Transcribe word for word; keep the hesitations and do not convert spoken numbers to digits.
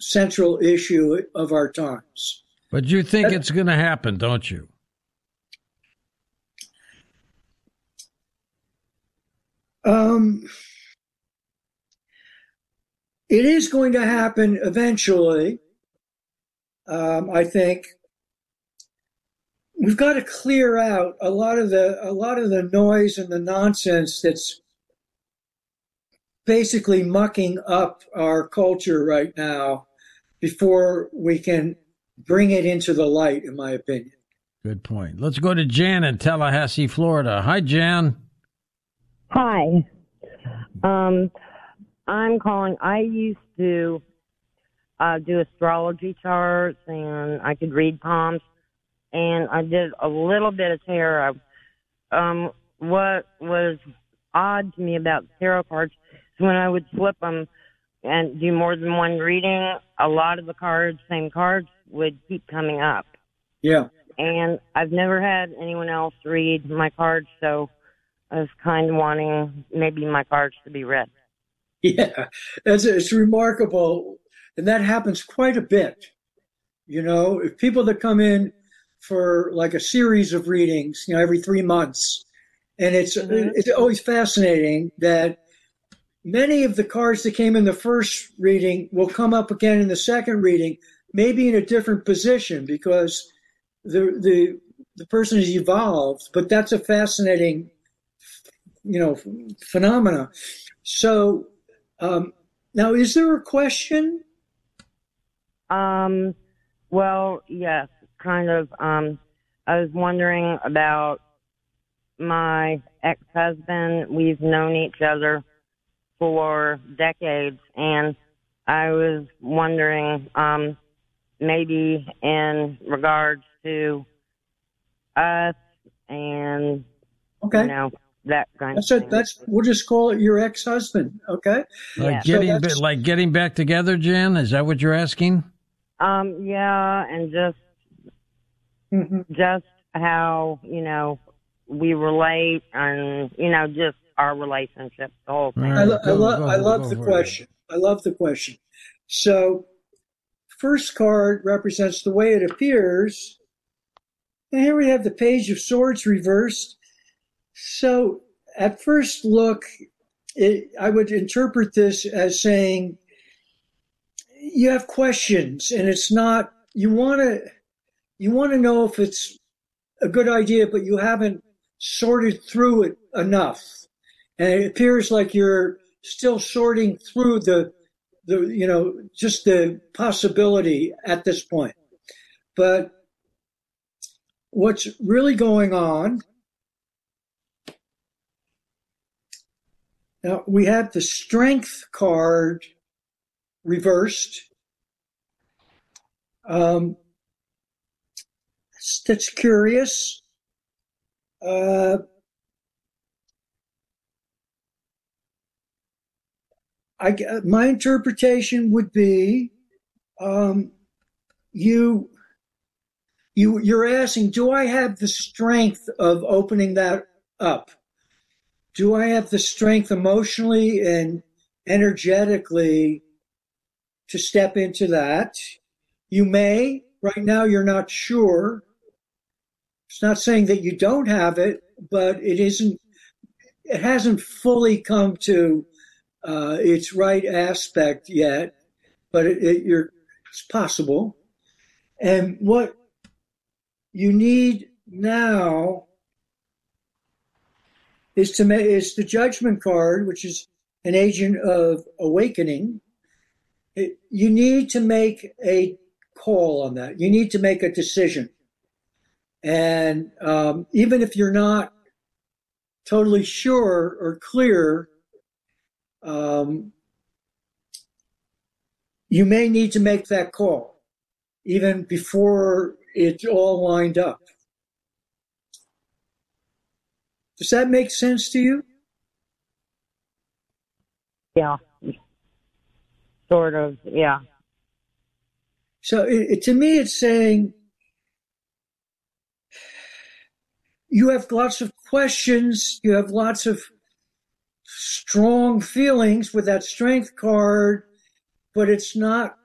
central issue of our times. But you think That, it's going to happen, don't you? um, it is going to happen eventually. Um, I think we've got to clear out a lot of the a lot of the noise and the nonsense that's basically mucking up our culture right now before we can bring it into the light, in my opinion. Good point. Let's go to Jan in Tallahassee, Florida. Hi, Jan. Hi. Um, I'm calling. I used to uh, do astrology charts, and I could read palms, and I did a little bit of tarot. Um, what was odd to me about tarot cards is when I would flip them and do more than one reading, a lot of the cards, same cards, would keep coming up. Yeah. And I've never had anyone else read my cards, so I was kind of wanting maybe my cards to be read. Yeah, it's, it's remarkable. And that happens quite a bit. You know, if people that come in for like a series of readings, you know, every three months, and it's mm-hmm. it's always fascinating that many of the cards that came in the first reading will come up again in the second reading, maybe in a different position because the the the person has evolved. But that's a fascinating, you know, phenomena. So um, now, is there a question? Um. Well, yes, kind of. Um, I was wondering about my ex-husband. We've known each other for decades, and I was wondering, um, maybe in regards to us and, okay. you know, that kind that's of a, thing. That's we'll just call it your ex-husband, okay? Like Yeah. getting So like getting back together, Jan? Is that what you're asking? Um, yeah, and just mm-hmm. just how, you know, we relate and, you know, just our relationship, the whole thing. Right, I, lo- I, lo- I love the question. It. I love the question. So, first card represents the way it appears. And here we have the Page of Swords reversed. So, at first look, it, I would interpret this as saying you have questions, and it's not, you want to, you want to know if it's a good idea, but you haven't sorted through it enough. And it appears like you're still sorting through the, the, you know, just the possibility at this point. But what's really going on, now we have the Strength card reversed. Um, that's curious. Uh, I, my interpretation would be um, you, you, you're asking, do I have the strength of opening that up? Do I have the strength emotionally and energetically to step into that? You may. Right now, you're not sure. It's not saying that you don't have it, but it isn't. It hasn't fully come to uh, its right aspect yet. But it, it, you're, it's possible. And what you need now is to make is the Judgment card, which is an agent of awakening. It, you need to make a call on that. You need to make a decision. And um, even if you're not totally sure or clear, um, you may need to make that call even before it's all lined up. Does that make sense to you? Yeah. Sort of, yeah. So it, it, to me, it's saying you have lots of questions, you have lots of strong feelings with that Strength card, but it's not